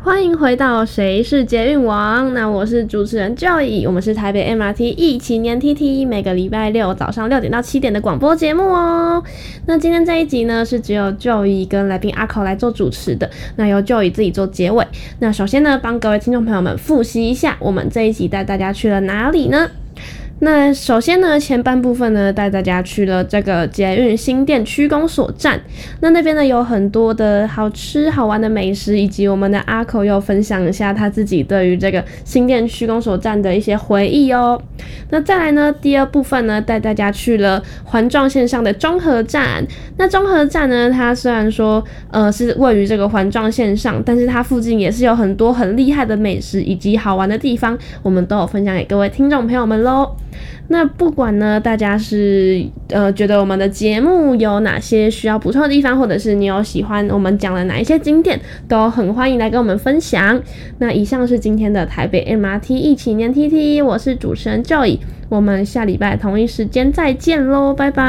欢迎回到谁是捷运王？那我是主持人 Joy， 我们是台北 MRT 一起黏 TT， 每个礼拜六早上6点到7点的广播节目哦。那今天这一集呢，是只有 Joy 跟来宾阿口来做主持的，那由 Joy 自己做结尾。那首先呢，帮各位听众朋友们复习一下，我们这一集带大家去了哪里呢？那首先呢，前半部分呢，带大家去了这个捷运新店区公所站。那边呢有很多的好吃好玩的美食，以及我们的阿口又分享一下他自己对于这个新店区公所站的一些回忆哦。那再来呢，第二部分呢，带大家去了环状线上的中和站。那中和站呢，它虽然说是位于这个环状线上，但是它附近也是有很多很厉害的美食以及好玩的地方，我们都有分享给各位听众朋友们咯。那不管呢，大家是觉得我们的节目有哪些需要补充的地方，或者是你有喜欢我们讲的哪一些景点，都很欢迎来跟我们分享。那以上是今天的台北 MRT 一起黏 TT， 我是主持人 Joy， 我们下礼拜同一时间再见咯，拜拜。